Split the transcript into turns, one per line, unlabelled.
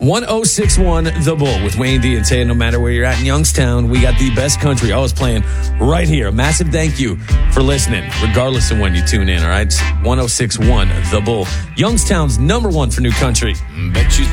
1061 The Bull with Wayne D and Tay. No matter where you're at in Youngstown, we got the best country always playing right here. A massive thank you for listening, regardless of when you tune in, all right? It's 1061 The Bull, Youngstown's number one for new country. Bet you